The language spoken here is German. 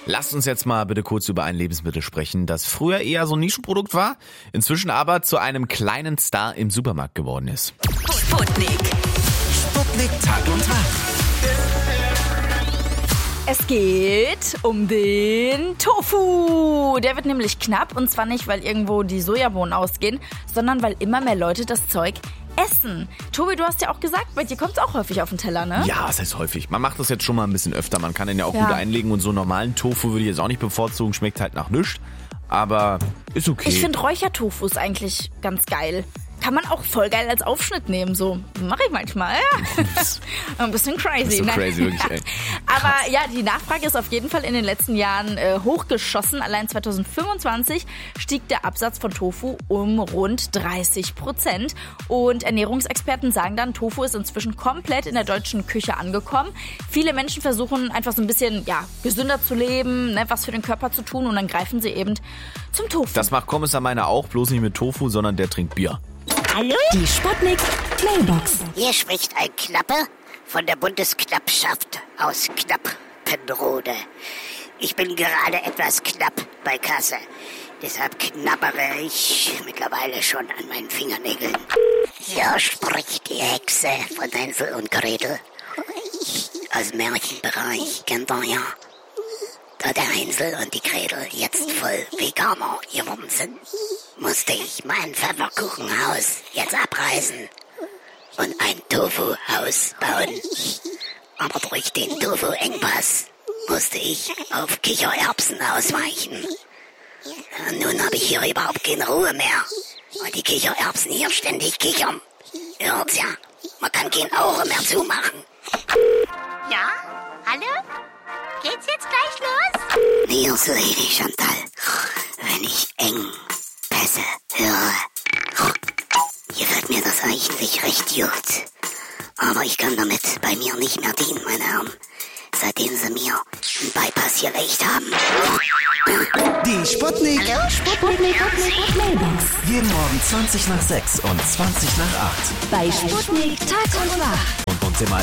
Lasst uns jetzt mal bitte kurz über ein Lebensmittel sprechen, das früher eher so ein Nischenprodukt war, inzwischen aber zu einem kleinen Star im Supermarkt geworden ist. Sputnik. Sputnik Tag und Tag. Es geht um den Tofu. Der wird nämlich knapp, und zwar nicht, weil irgendwo die Sojabohnen ausgehen, sondern weil immer mehr Leute das Zeug essen. Tobi, du hast ja auch gesagt, bei dir kommt es auch häufig auf den Teller, ne? Ja, was heißt häufig? Man macht das jetzt schon mal ein bisschen öfter. Man kann den ja auch gut einlegen und so normalen Tofu würde ich jetzt auch nicht bevorzugen. Schmeckt halt nach nichts, aber ist okay. Ich finde Räuchertofu ist eigentlich ganz geil. Kann man auch voll geil als Aufschnitt nehmen, so. Mache ich manchmal. Ein bisschen crazy, so ne? Crazy, wirklich, ey. Aber ja, die Nachfrage ist auf jeden Fall in den letzten Jahren hochgeschossen. Allein 2025 stieg der Absatz von Tofu um rund 30%. Und Ernährungsexperten sagen dann, Tofu ist inzwischen komplett in der deutschen Küche angekommen. Viele Menschen versuchen einfach so ein bisschen gesünder zu leben, ne, was für den Körper zu tun, und dann greifen sie eben zum Tofu. Das macht Kommissar meiner auch, bloß nicht mit Tofu, sondern der trinkt Bier. Hallo? Die Sputnik Mailbox. Hier spricht ein Knappe von der Bundesknappschaft aus Knappenrode. Ich bin gerade etwas knapp bei Kasse. Deshalb knabbere ich mittlerweile schon an meinen Fingernägeln. Hier spricht die Hexe von Hänsel und Gretel. Aus dem Märchenbereich kennt ihr ja. Da der Hänsel und die Gretel jetzt voll Veganer geworden sind, musste ich mein Pfefferkuchenhaus jetzt abreißen und ein Tofu-Haus bauen. Aber durch den Tofu-Engpass musste ich auf Kichererbsen ausweichen. Und nun habe ich hier überhaupt keine Ruhe mehr, weil die Kichererbsen hier ständig kichern. Ihr hört's ja, man kann kein Auge mehr zumachen. Ja? Hallo? Geht's jetzt gleich los? Mir so Lady Chantal, wenn ich Engpässe höre, gefällt mir das eigentlich recht gut. Aber ich kann damit bei mir nicht mehr dienen, meine Herren, seitdem sie mir einen Bypass gelegt haben. Die Sputnik. Hallo, Sputnik Mailbox. Jeden Morgen 20 nach 6 und 20 nach 8. Bei Sputnik Tag und Tag. Und uns immer